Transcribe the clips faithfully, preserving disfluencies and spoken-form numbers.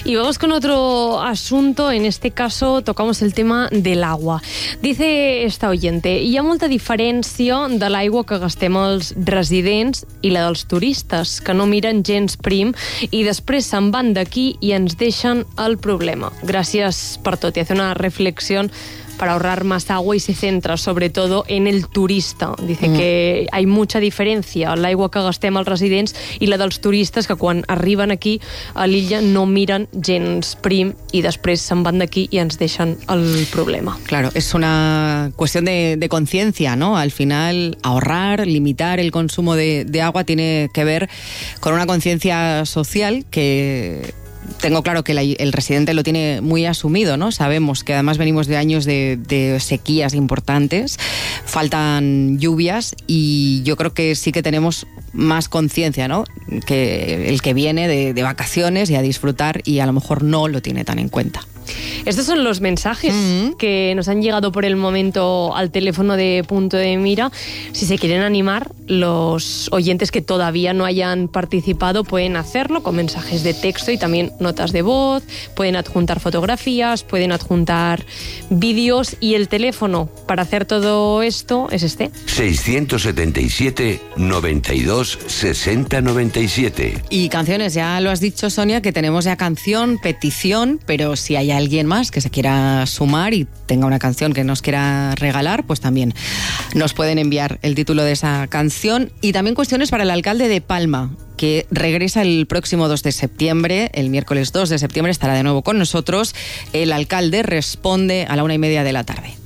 Y vamos con otro asunto, en este caso tocamos el tema del agua. Dice esta oyente, hi ha molta diferència de l'aigua que gastem els residents i la dels turistes, que no miren gens prim i després se'n van d'aquí i ens deixen el problema. Gràcies per tot. I hace una reflexión para ahorrar más agua y se centra sobre todo en el turista. Dice mm. que hay mucha diferència l'aigua que gastem els residents i la dels turistes, que quan arriben aquí a l'illa no miren gens prim i després se'n van d'aquí i ens deixen el problema. Claro, es una cuestión de, de conciencia, ¿no? Al final, ahorrar, limitar el consumo de, de agua tiene que ver con una conciencia social que... Tengo claro que la, el residente lo tiene muy asumido, ¿no? Sabemos que además venimos de años de, de sequías importantes, faltan lluvias y yo creo que sí que tenemos más conciencia, ¿no? Que el que viene de, de vacaciones y a disfrutar y a lo mejor no lo tiene tan en cuenta. Estos son los mensajes mm-hmm. que nos han llegado por el momento al teléfono de Punto de Mira. Si se quieren animar, los oyentes que todavía no hayan participado pueden hacerlo con mensajes de texto y también notas de voz, pueden adjuntar fotografías, pueden adjuntar vídeos y el teléfono para hacer todo esto es este. seiscientos setenta y siete, noventa y dos, sesenta, noventa y siete. Y canciones, ya lo has dicho, Sonia, que tenemos ya canción, petición, pero si hay alguien más que se quiera sumar y tenga una canción que nos quiera regalar, pues también nos pueden enviar el título de esa canción. Y también cuestiones para el alcalde de Palma, que regresa el próximo dos de septiembre, el miércoles dos de septiembre estará de nuevo con nosotros. El alcalde responde a la una y media de la tarde.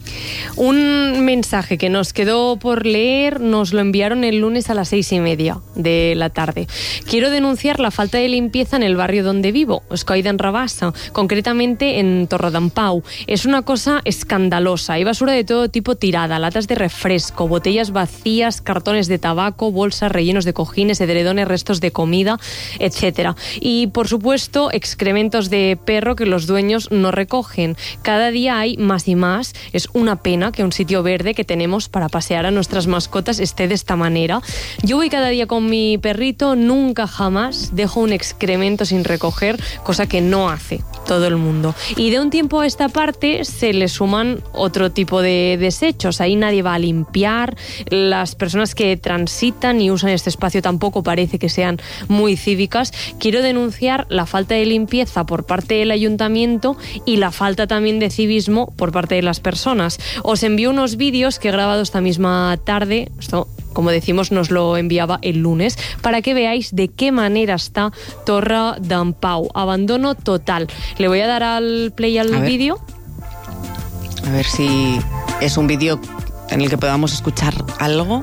Un mensaje que nos quedó por leer nos lo enviaron el lunes a las seis y media de la tarde. Quiero denunciar la falta de limpieza en el barrio donde vivo, Escoida en Rabassa, concretamente en Torredempau. Es una cosa escandalosa. Hay basura de todo tipo tirada, latas de refresco, botellas vacías, cartones de tabaco, bolsas rellenos de cojines, edredones, restos de comida, etcétera. Y, por supuesto, excrementos de perro que los dueños no recogen. Cada día hay más y más. Es una pena que un sitio verde que tenemos para pasear a nuestras mascotas esté de esta manera. Yo voy cada día con mi perrito, nunca jamás dejo un excremento sin recoger, cosa que no hace todo el mundo. Y de un tiempo a esta parte se le suman otro tipo de desechos. Ahí nadie va a limpiar, las personas que transitan y usan este espacio tampoco parece que sean muy cívicas. Quiero denunciar la falta de limpieza por parte del ayuntamiento y la falta también de civismo por parte de las personas. Os envío unos vídeos que he grabado esta misma tarde, esto, como decimos, nos lo enviaba el lunes, para que veáis de qué manera está Torredempau. Abandono total. Le voy a dar al play al vídeo. A ver si es un vídeo en el que podamos escuchar algo.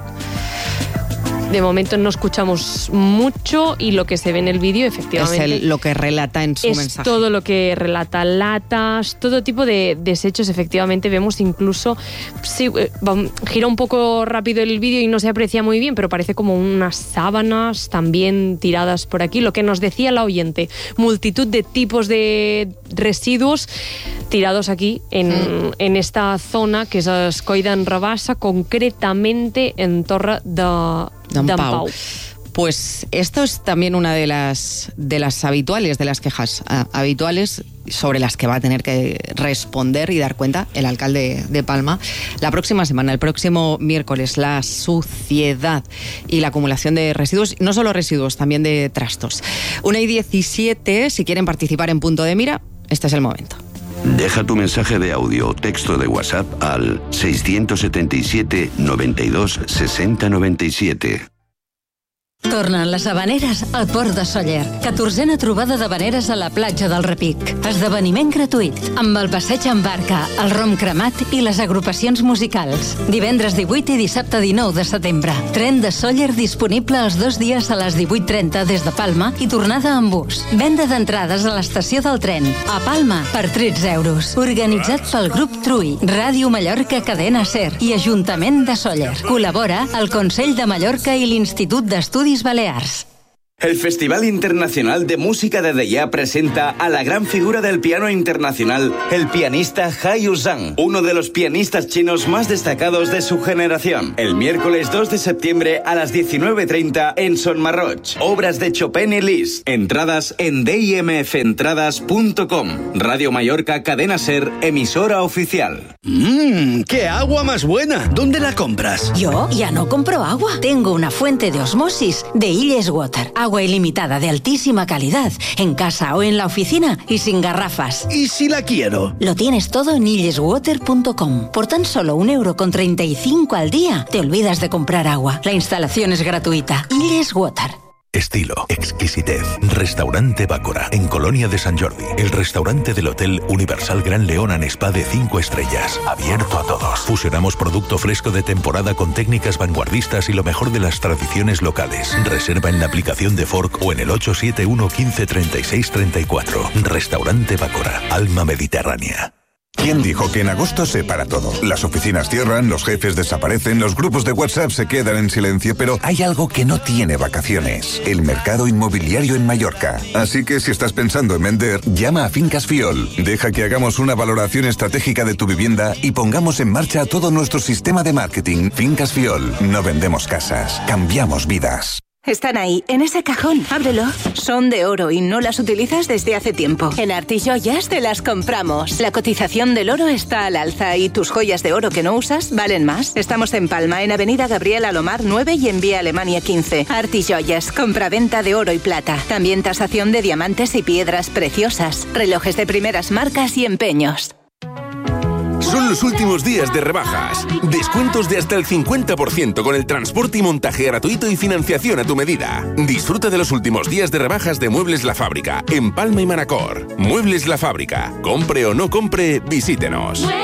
De momento no escuchamos mucho y lo que se ve en el vídeo, efectivamente, es el, lo que relata en su es mensaje. Es todo lo que relata, latas, todo tipo de desechos, efectivamente. Vemos incluso, sí, gira un poco rápido el vídeo y no se aprecia muy bien, pero parece como unas sábanas también tiradas por aquí. Lo que nos decía la oyente, multitud de tipos de residuos tirados aquí en, mm. en esta zona que es Escoida en Rabassa, concretamente en Torredempau. Pau. Pues esto es también una de las de las habituales, de las quejas uh, habituales sobre las que va a tener que responder y dar cuenta el alcalde de Palma la próxima semana, el próximo miércoles. La suciedad y la acumulación de residuos, no solo residuos, también de trastos. una y diecisiete, si quieren participar en Punto de Mira, este es el momento. Deja tu mensaje de audio o texto de WhatsApp al seiscientos setenta y siete, noventa y dos, sesenta, noventa y siete. Tornen les Havaneres al Port de Sóller. catorzena trobada d'Havaneres a la platja del Repic. Esdeveniment gratuït, amb el passeig en barca, el rom cremat i les agrupacions musicals. Divendres divuit i dissabte dinou de setembre. Tren de Sóller disponible els dos dies a les divuit trenta des de Palma i tornada en bus. Venda d'entrades a l'estació del tren. A Palma, per tretze euros. Organitzat pel grup Trui, Ràdio Mallorca Cadena Ser i Ajuntament de Sóller. Col·labora el Consell de Mallorca i l'Institut d'Estudis Balears. El Festival Internacional de Música de Deià presenta a la gran figura del piano internacional, el pianista Haiyue Zhang, uno de los pianistas chinos más destacados de su generación. El miércoles dos de septiembre a las diecinueve treinta en Son Marroch. Obras de Chopin y Liszt. Entradas en d i m f entradas punto com. Radio Mallorca, Cadena Ser, emisora oficial. Mmm, qué agua más buena. ¿Dónde la compras? Yo ya no compro agua. Tengo una fuente de osmosis de Illes Water. Agua ilimitada de altísima calidad, en casa o en la oficina y sin garrafas. ¿Y si la quiero? Lo tienes todo en illes water punto com. Por tan solo un euro con treinta y cinco al día, te olvidas de comprar agua. La instalación es gratuita. Illes Water. Estilo, exquisitez. Restaurante Bácora, en Colonia de Sant Jordi. El restaurante del Hotel Universal Gran León and Spa de cinco estrellas. Abierto a todos. Fusionamos producto fresco de temporada con técnicas vanguardistas y lo mejor de las tradiciones locales. Reserva en la aplicación de Fork o en el ocho siete uno, quince, treinta y seis, treinta y cuatro. Restaurante Bácora, alma mediterránea. ¿Quién dijo que en agosto se para todo? Las oficinas cierran, los jefes desaparecen, los grupos de WhatsApp se quedan en silencio, pero hay algo que no tiene vacaciones: el mercado inmobiliario en Mallorca. Así que si estás pensando en vender, llama a Fincas Fiol. Deja que hagamos una valoración estratégica de tu vivienda y pongamos en marcha todo nuestro sistema de marketing. Fincas Fiol. No vendemos casas, cambiamos vidas. Están ahí, en ese cajón. Ábrelo. Son de oro y no las utilizas desde hace tiempo. En Artijoyas te las compramos. La cotización del oro está al alza y tus joyas de oro que no usas valen más. Estamos en Palma, en Avenida Gabriel Alomar nueve y en Vía Alemania quince. Artijoyas, compraventa de oro y plata. También tasación de diamantes y piedras preciosas. Relojes de primeras marcas y empeños. Son los últimos días de rebajas. Descuentos de hasta el cincuenta por ciento con el transporte y montaje gratuito y financiación a tu medida. Disfruta de los últimos días de rebajas de Muebles La Fábrica en Palma y Manacor. Muebles La Fábrica. Compre o no compre, visítenos.